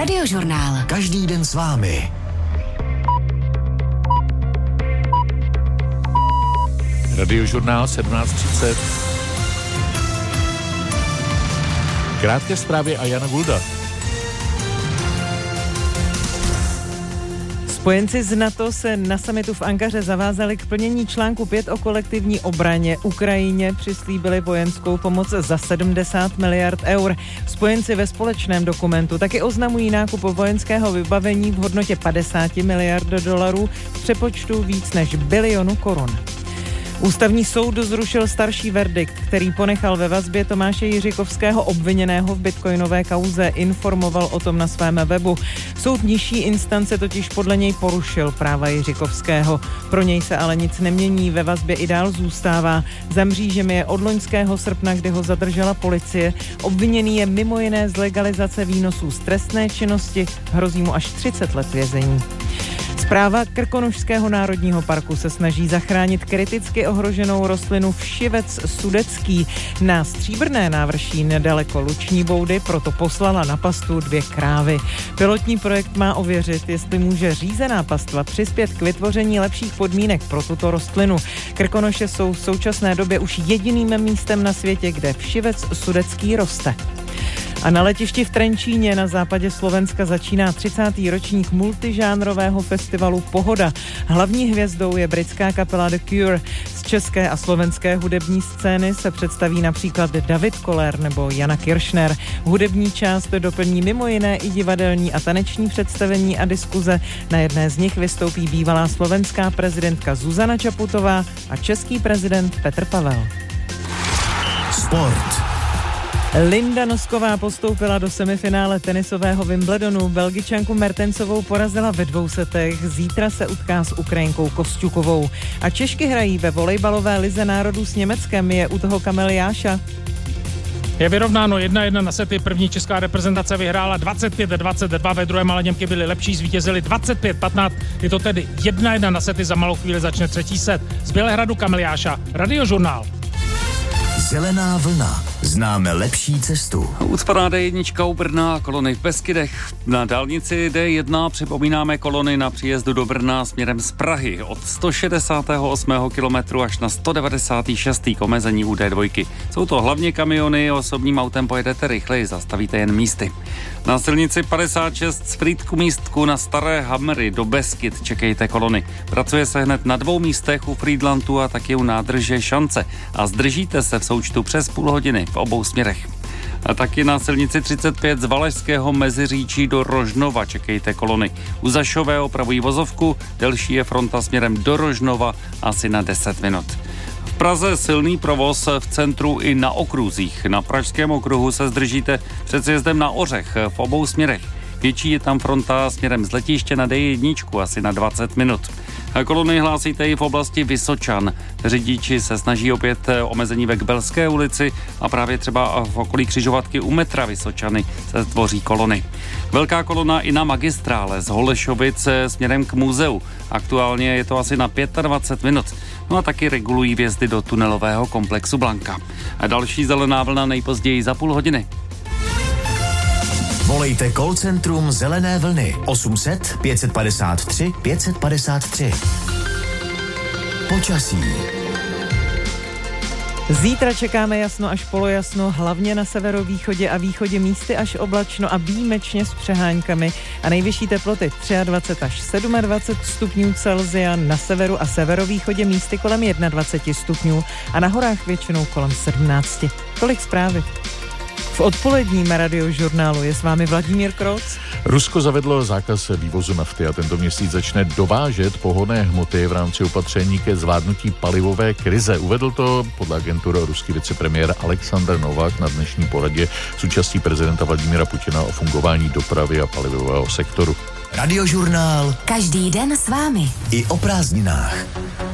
Radiožurnál. Každý den s vámi. Radiožurnál 17:30. Krátké zprávy a Jana Gulda. Spojenci z NATO se na summitu v Ankaře zavázali k plnění článku 5 o kolektivní obraně. Ukrajině přislíbili vojenskou pomoc za 70 miliard eur. Spojenci ve společném dokumentu taky oznamují nákup vojenského vybavení v hodnotě 50 miliard dolarů v přepočtu víc než bilionu korun. Ústavní soud zrušil starší verdikt, který ponechal ve vazbě Tomáše Jiříkovského obviněného v bitcoinové kauze, informoval o tom na svém webu. Soud nižší instance totiž podle něj porušil práva Jiříkovského. Pro něj se ale nic nemění, ve vazbě i dál zůstává. Za mřížemi je od loňského srpna, kdy ho zadržela policie. Obviněný je mimo jiné z legalizace výnosů z trestné činnosti, hrozí mu až 30 let vězení. Správa Krkonošského národního parku se snaží zachránit kriticky ohroženou rostlinu všivec sudecký. Na Stříbrné návrší nedaleko Luční Boudy proto poslala na pastu 2 krávy. Pilotní projekt má ověřit, jestli může řízená pastva přispět k vytvoření lepších podmínek pro tuto rostlinu. Krkonoše jsou v současné době už jediným místem na světě, kde všivec sudecký roste. A na letišti v Trenčíně na západě Slovenska začíná 30. ročník multižánrového festivalu Pohoda. Hlavní hvězdou je britská kapela The Cure. Z české a slovenské hudební scény se představí například David Koller nebo Jana Kiršner. Hudební část doplní mimo jiné i divadelní a taneční představení a diskuze. Na jedné z nich vystoupí bývalá slovenská prezidentka Zuzana Čaputová a český prezident Petr Pavel. Sport. Linda Nosková postoupila do semifinále tenisového Wimbledonu. Belgičanku Mertensovou porazila ve 2 setech. Zítra se utká s Ukrajinkou Kosťukovou. A Češky hrají ve volejbalové lize národů s Německem. Je u toho Kamil Jáša. Je vyrovnáno 1-1 na sety. První česká reprezentace vyhrála 25-22, ve druhém ale Němky byly lepší, zvítězili 25-15. Je to tedy 1-1 na sety, za malou chvíli začne 3. set. Z Bělehradu Kamil Jáša, Radiožurnál. Zelená vlna. Známe lepší cestu. Ucpaná D1 u Brna, kolony v Beskydech. Na dálnici D1 připomínáme kolony na příjezdu do Brna směrem z Prahy od 168. kilometru až na 196. k omezení u D2. Jsou to hlavně kamiony, osobním autem pojedete rychleji, zastavíte jen místy. Na silnici 56 z Frýdku místku na Staré Hamry do Beskyd čekejte kolony. Pracuje se hned na 2 místech u Frýdlantu a taky u nádrže Šance a zdržíte se v součtu přes půl hodiny v obou směrech. A taky na silnici 35 z Valašského Meziříčí do Rožnova čekejte kolony. U Zašové opravují vozovku, delší je fronta směrem do Rožnova asi na 10 minut. V Praze silný provoz v centru i na okruzích. Na Pražském okruhu se zdržíte před sjezdem na Ořech v obou směrech. Větší je tam fronta směrem z letiště na D1 asi na 20 minut. A kolony hlásíte i v oblasti Vysočan. Řidiči se snaží opět omezení ve Kbelské ulici a právě třeba v okolí křižovatky u metra Vysočany se tvoří kolony. Velká kolona i na magistrále z Holešovic směrem k muzeu. Aktuálně je to asi na 25 minut. No a taky regulují vjezdy do tunelového komplexu Blanka. A další zelená vlna nejpozději za půl hodiny. Volejte call centrum Zelené vlny 800 553 553. Počasí. Zítra čekáme jasno až polojasno, hlavně na severovýchodě a východě místy až oblačno a výjimečně s přeháňkami a nejvyšší teploty 23 až 27 stupňů Celsia, na severu a severovýchodě místy kolem 21 stupňů a na horách většinou kolem 17. Tolik zprávy. V odpoledním Radiožurnálu je s vámi Vladimír Kroc. Rusko zavedlo zákaz vývozu nafty a tento měsíc začne dovážet pohonné hmoty v rámci opatření ke zvládnutí palivové krize. Uvedl to podle agentury ruský vicepremiér Alexander Novak na dnešní poradě s účastí prezidenta Vladimíra Putina o fungování dopravy a palivového sektoru. Radiožurnál. Každý den s vámi. I o prázdninách.